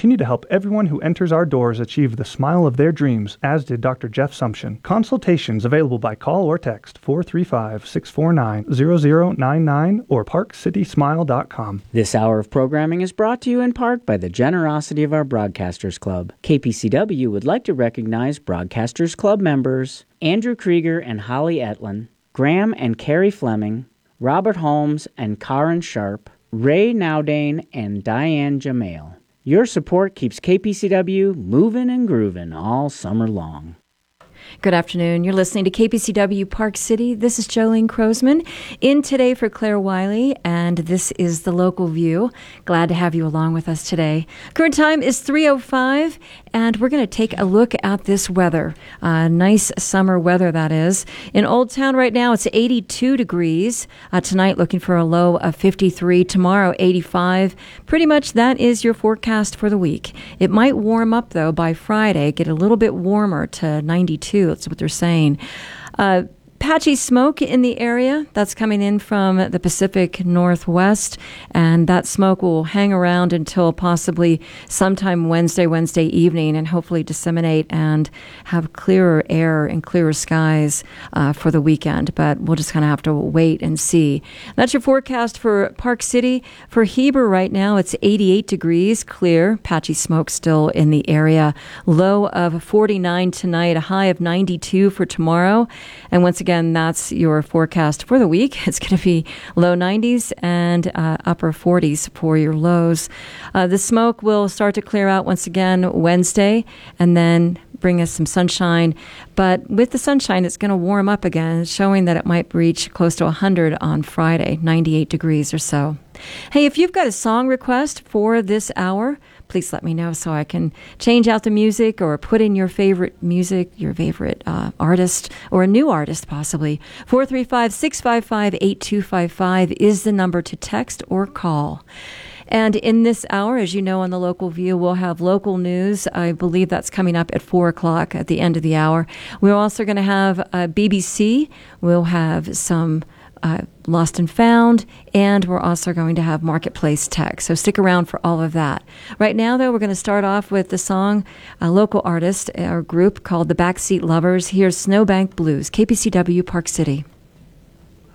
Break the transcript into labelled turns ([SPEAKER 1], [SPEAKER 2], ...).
[SPEAKER 1] continue to help everyone who enters our doors achieve the smile of their dreams, as did Dr. Jeff Sumption. Consultations available by call or text 435-649-0099 or parkcitysmile.com.
[SPEAKER 2] This hour of programming is brought to you in part by the generosity of our Broadcasters Club. KPCW would like to recognize Broadcasters Club members Andrew Krieger and Holly Etlin, Graham and Carrie Fleming, Robert Holmes and Karen Sharp, Ray Nowdane and Diane Jamail. Your support keeps KPCW moving and grooving all summer long.
[SPEAKER 3] Good afternoon. You're listening to KPCW Park City. This is Jolene Crosman in today for Claire Wiley, and this is The Local View. Glad to have you along with us today. Current time is 3:05, and we're going to take a look at this weather. Nice summer weather, that is. In Old Town right now, it's 82 degrees. Tonight, looking for a low of 53. Tomorrow, 85. Pretty much that is your forecast for the week. It might warm up, though, by Friday, get a little bit warmer to 92. That's what they're saying. Patchy smoke in the area that's coming in from the Pacific Northwest, and that smoke will hang around until possibly sometime Wednesday evening, and hopefully disseminate and have clearer air and clearer skies for the weekend. But we'll just kind of have to wait and see. That's your forecast for Park City. For Heber right now, it's 88 degrees, clear, patchy smoke still in the area. Low of 49 tonight, a high of 92 for tomorrow, and once again, that's your forecast for the week. It's going to be low 90s and upper 40s for your lows. The smoke will start to clear out once again Wednesday and then bring us some sunshine. But with the sunshine, it's going to warm up again, showing that it might reach close to 100 on Friday, 98 degrees or so. Hey, if you've got a song request for this hour, please let me know so I can change out the music or put in your favorite music, your favorite artist, or a new artist possibly. 435-655-8255 is the number to text or call. And in this hour, as you know, on the Local View, we'll have local news. I believe that's coming up at 4 o'clock at the end of the hour. We're also going to have BBC. We'll have some Lost and Found, and we're also going to have Marketplace Tech. So stick around for all of that. Right now, though, we're going to start off with the song, a local artist or group called the Backseat Lovers. Here's Snowbank Blues, KPCW Park City.